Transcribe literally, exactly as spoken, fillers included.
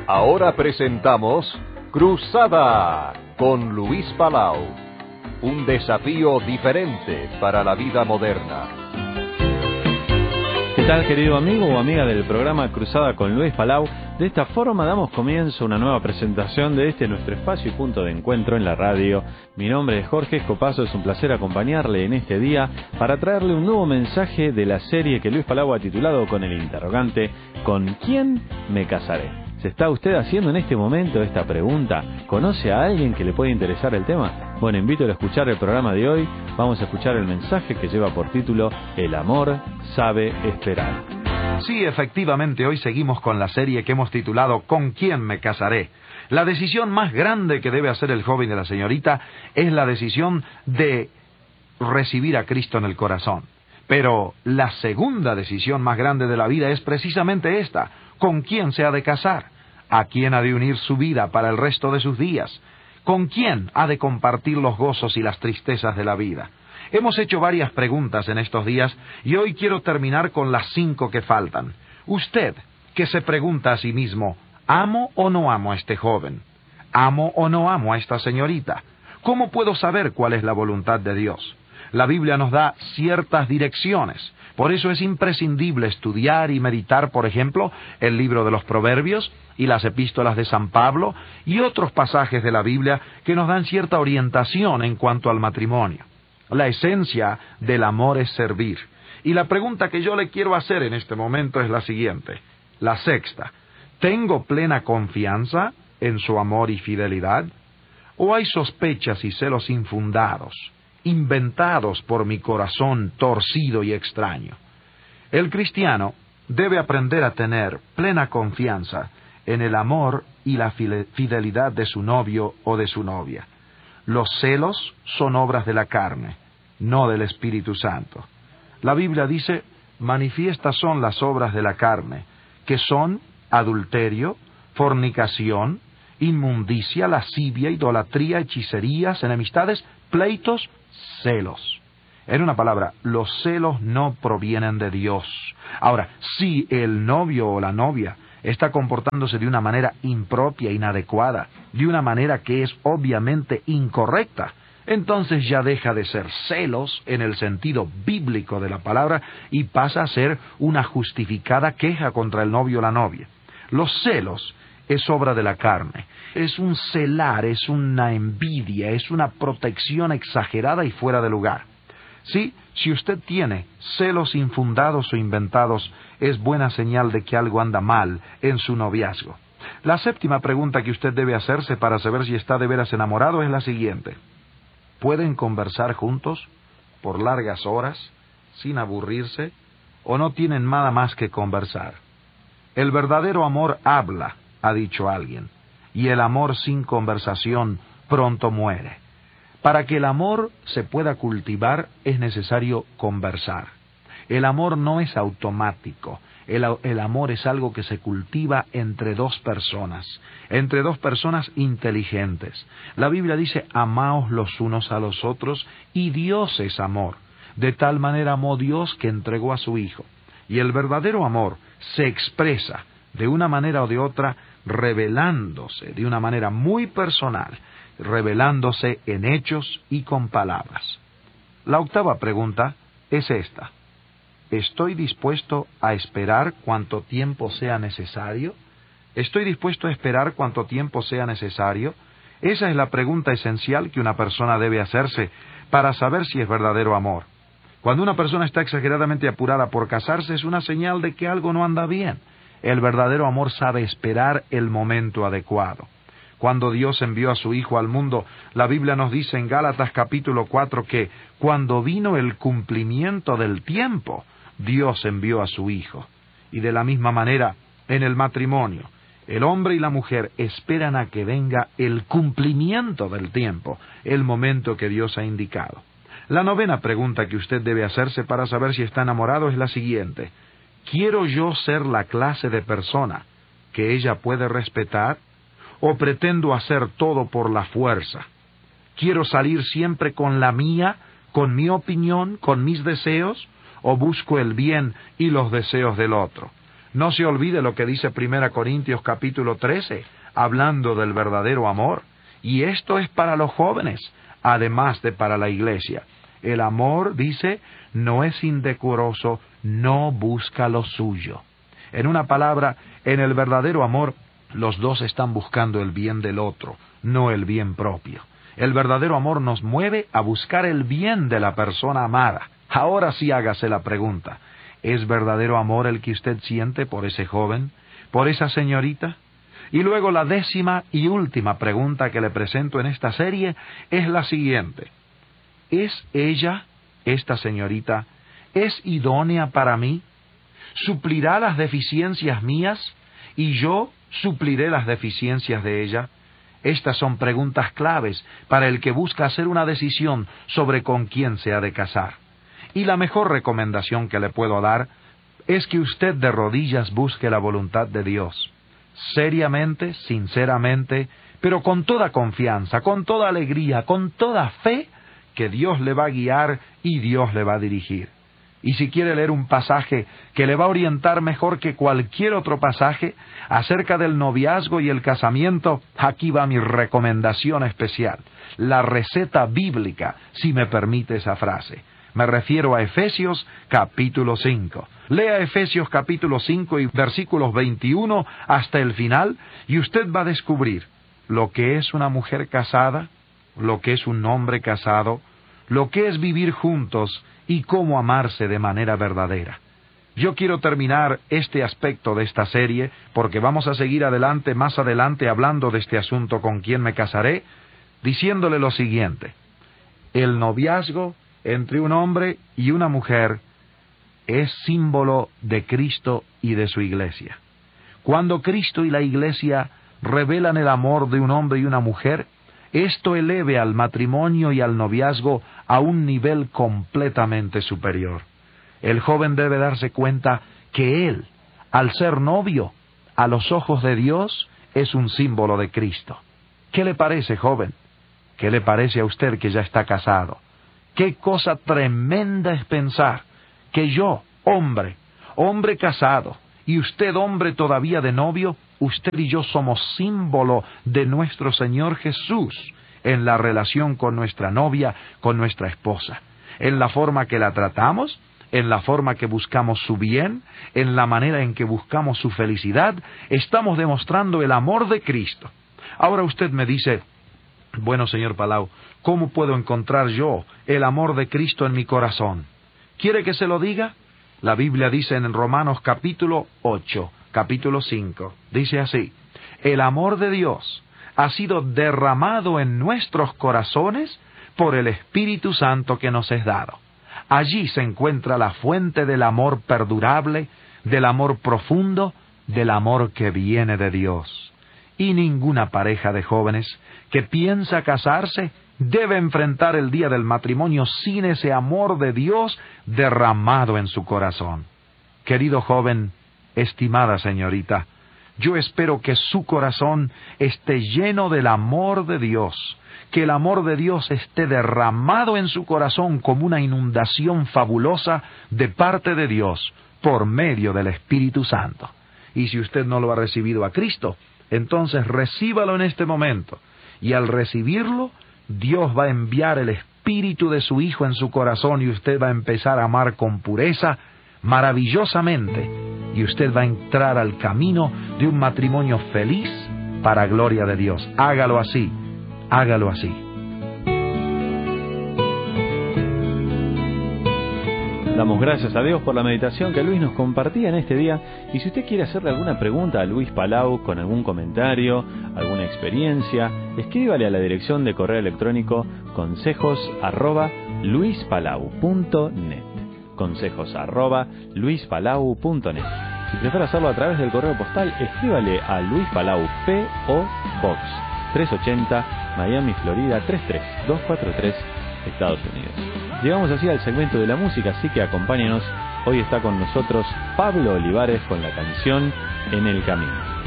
Ahora presentamos Cruzada con Luis Palau. Un desafío diferente para la vida moderna. ¿Qué tal, querido amigo o amiga del programa Cruzada con Luis Palau? De esta forma damos comienzo a una nueva presentación de este nuestro espacio y punto de encuentro en la radio. Mi nombre es Jorge Escopazo, es un placer acompañarle en este día para traerle un nuevo mensaje de la serie que Luis Palau ha titulado con el interrogante ¿Con quién me casaré? ¿Se está usted haciendo en este momento esta pregunta? ¿Conoce a alguien que le puede interesar el tema? Bueno, invito a escuchar el programa de hoy. Vamos a escuchar el mensaje que lleva por título El amor sabe esperar. Sí, efectivamente, hoy seguimos con la serie que hemos titulado ¿Con quién me casaré? La decisión más grande que debe hacer el joven y la señorita es la decisión de recibir a Cristo en el corazón. Pero la segunda decisión más grande de la vida es precisamente esta: ¿con quién se ha de casar? ¿A quién ha de unir su vida para el resto de sus días? ¿Con quién ha de compartir los gozos y las tristezas de la vida? Hemos hecho varias preguntas en estos días y hoy quiero terminar con las cinco que faltan. Usted, que se pregunta a sí mismo, ¿amo o no amo a este joven? ¿Amo o no amo a esta señorita? ¿Cómo puedo saber cuál es la voluntad de Dios? La Biblia nos da ciertas direcciones. Por eso es imprescindible estudiar y meditar, por ejemplo, el libro de los Proverbios y las epístolas de San Pablo y otros pasajes de la Biblia que nos dan cierta orientación en cuanto al matrimonio. La esencia del amor es servir. Y la pregunta que yo le quiero hacer en este momento es la siguiente, la sexta. ¿Tengo plena confianza en su amor y fidelidad? ¿O hay sospechas y celos infundados, inventados por mi corazón torcido y extraño? El cristiano debe aprender a tener plena confianza en el amor y la fidelidad de su novio o de su novia. Los celos son obras de la carne, no del Espíritu Santo. La Biblia dice, manifiestas son las obras de la carne, que son adulterio, fornicación, inmundicia, lascivia, idolatría, hechicerías, enemistades, pleitos, celos. En una palabra, los celos no provienen de Dios. Ahora, si el novio o la novia está comportándose de una manera impropia, inadecuada, de una manera que es obviamente incorrecta, entonces ya deja de ser celos en el sentido bíblico de la palabra y pasa a ser una justificada queja contra el novio o la novia. Los celos es obra de la carne, es un celar, es una envidia, es una protección exagerada y fuera de lugar. Sí, si usted tiene celos infundados o inventados, es buena señal de que algo anda mal en su noviazgo. La séptima pregunta que usted debe hacerse para saber si está de veras enamorado es la siguiente. ¿Pueden conversar juntos por largas horas, sin aburrirse, o no tienen nada más que conversar? El verdadero amor habla, ha dicho alguien, y el amor sin conversación pronto muere. Para que el amor se pueda cultivar es necesario conversar. El amor no es automático. El, el amor es algo que se cultiva entre dos personas, entre dos personas inteligentes. La Biblia dice, amaos los unos a los otros, y Dios es amor. De tal manera amó Dios que entregó a su Hijo. Y el verdadero amor se expresa de una manera o de otra, revelándose de una manera muy personal, revelándose en hechos y con palabras. La octava pregunta es esta. ¿Estoy dispuesto a esperar cuanto tiempo sea necesario? ¿Estoy dispuesto a esperar cuanto tiempo sea necesario? Esa es la pregunta esencial que una persona debe hacerse para saber si es verdadero amor. Cuando una persona está exageradamente apurada por casarse, es una señal de que algo no anda bien. El verdadero amor sabe esperar el momento adecuado. Cuando Dios envió a su Hijo al mundo, la Biblia nos dice en Gálatas capítulo cuatro que cuando vino el cumplimiento del tiempo, Dios envió a su Hijo. Y de la misma manera, en el matrimonio, el hombre y la mujer esperan a que venga el cumplimiento del tiempo, el momento que Dios ha indicado. La novena pregunta que usted debe hacerse para saber si está enamorado es la siguiente. ¿Quiero yo ser la clase de persona que ella puede respetar? ¿O pretendo hacer todo por la fuerza? ¿Quiero salir siempre con la mía, con mi opinión, con mis deseos? ¿O busco el bien y los deseos del otro? No se olvide lo que dice Primera Corintios capítulo trece, hablando del verdadero amor. Y esto es para los jóvenes, además de para la iglesia. El amor, dice, no es indecoroso, no busca lo suyo. En una palabra, en el verdadero amor, los dos están buscando el bien del otro, no el bien propio. El verdadero amor nos mueve a buscar el bien de la persona amada. Ahora sí hágase la pregunta, ¿es verdadero amor el que usted siente por ese joven, por esa señorita? Y luego la décima y última pregunta que le presento en esta serie es la siguiente. ¿Es ella, esta señorita, es idónea para mí? ¿Suplirá las deficiencias mías y yo supliré las deficiencias de ella? Estas son preguntas claves para el que busca hacer una decisión sobre con quién se ha de casar. Y la mejor recomendación que le puedo dar es que usted de rodillas busque la voluntad de Dios. Seriamente, sinceramente, pero con toda confianza, con toda alegría, con toda fe, que Dios le va a guiar y Dios le va a dirigir. Y si quiere leer un pasaje que le va a orientar mejor que cualquier otro pasaje acerca del noviazgo y el casamiento, aquí va mi recomendación especial, la receta bíblica, si me permite esa frase. Me refiero a Efesios capítulo cinco. Lea Efesios capítulo cinco y versículos veintiuno hasta el final y usted va a descubrir lo que es una mujer casada, lo que es un hombre casado, lo que es vivir juntos y cómo amarse de manera verdadera. Yo quiero terminar este aspecto de esta serie porque vamos a seguir adelante, más adelante, hablando de este asunto con quién me casaré, diciéndole lo siguiente. El noviazgo entre un hombre y una mujer es símbolo de Cristo y de su iglesia. Cuando Cristo y la iglesia revelan el amor de un hombre y una mujer, esto eleve al matrimonio y al noviazgo a un nivel completamente superior. El joven debe darse cuenta que él, al ser novio, a los ojos de Dios, es un símbolo de Cristo. ¿Qué le parece, joven? ¿Qué le parece a usted que ya está casado? Qué cosa tremenda es pensar que yo, hombre, hombre casado, y usted, hombre todavía de novio, usted y yo somos símbolo de nuestro Señor Jesús en la relación con nuestra novia, con nuestra esposa, en la forma que la tratamos, en la forma que buscamos su bien, en la manera en que buscamos su felicidad, estamos demostrando el amor de Cristo. Ahora usted me dice, bueno, señor Palau, ¿cómo puedo encontrar yo el amor de Cristo en mi corazón? ¿Quiere que se lo diga? La Biblia dice en Romanos capítulo ocho, capítulo cinco, dice así, el amor de Dios ha sido derramado en nuestros corazones por el Espíritu Santo que nos es dado. Allí se encuentra la fuente del amor perdurable, del amor profundo, del amor que viene de Dios. Y ninguna pareja de jóvenes que piensa casarse debe enfrentar el día del matrimonio sin ese amor de Dios derramado en su corazón. Querido joven, estimada señorita, yo espero que su corazón esté lleno del amor de Dios, que el amor de Dios esté derramado en su corazón como una inundación fabulosa de parte de Dios por medio del Espíritu Santo. Y si usted no lo ha recibido a Cristo, entonces recíbalo en este momento. Y al recibirlo, Dios va a enviar el Espíritu de su Hijo en su corazón y usted va a empezar a amar con pureza, maravillosamente, y usted va a entrar al camino de un matrimonio feliz para gloria de Dios. Hágalo así, hágalo así. Damos gracias a Dios por la meditación que Luis nos compartía en este día. Y si usted quiere hacerle alguna pregunta a Luis Palau con algún comentario, alguna experiencia, escríbale a la dirección de correo electrónico consejos arroba luispalau punto net. Consejos arroba luispalau punto net. Si prefiere hacerlo a través del correo postal, escríbale a Luis Palau, P O Box trescientos ochenta, Miami, Florida tres tres dos cuatro tres, Estados Unidos. Llegamos así al segmento de la música, así que acompáñenos. Hoy está con nosotros Pablo Olivares con la canción En el Camino.